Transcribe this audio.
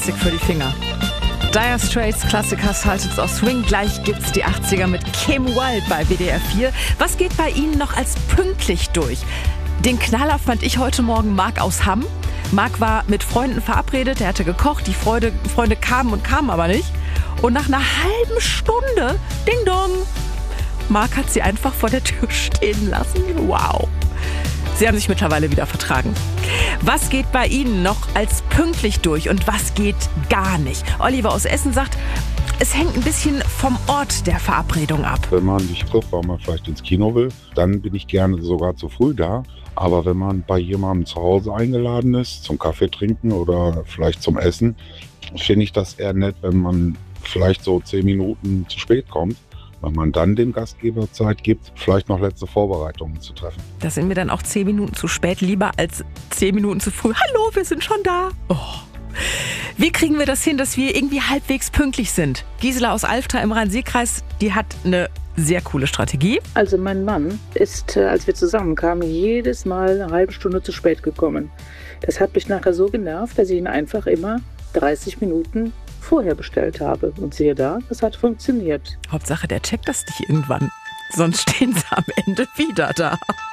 Klassik für die Finger. Dire Straits, Klassiker, Sultans of Swing. Gleich gibt's die 80er mit Kim Wilde bei WDR 4. Was geht bei Ihnen noch als pünktlich durch? Den Knaller fand ich heute Morgen Marc aus Hamm. Marc war mit Freunden verabredet, er hatte gekocht, die Freunde kamen und kamen aber nicht. Und nach einer halben Stunde, Ding Dong, Marc hat sie einfach vor der Tür stehen lassen. Wow. Sie haben sich mittlerweile wieder vertragen. Was geht bei Ihnen noch als pünktlich durch und was geht gar nicht? Oliver aus Essen sagt, es hängt ein bisschen vom Ort der Verabredung ab. Wenn man sich trifft, weil man vielleicht ins Kino will, dann bin ich gerne sogar zu früh da. Aber wenn man bei jemandem zu Hause eingeladen ist, zum Kaffee trinken oder vielleicht zum Essen, finde ich das eher nett, wenn man vielleicht so 10 Minuten zu spät kommt. Weil man dann dem Gastgeber Zeit gibt, vielleicht noch letzte Vorbereitungen zu treffen. Das sind mir dann auch 10 Minuten zu spät, lieber als 10 Minuten zu früh. Hallo, wir sind schon da. Oh. Wie kriegen wir das hin, dass wir irgendwie halbwegs pünktlich sind? Gisela aus Alfter im Rhein-Sieg-Kreis, die hat eine sehr coole Strategie. Also mein Mann ist, als wir zusammenkamen, jedes Mal eine halbe Stunde zu spät gekommen. Das hat mich nachher so genervt, dass ich ihn einfach immer 30 Minuten vorher bestellt habe. Und siehe da, das hat funktioniert. Hauptsache, der checkt das nicht irgendwann. Sonst stehen sie am Ende wieder da.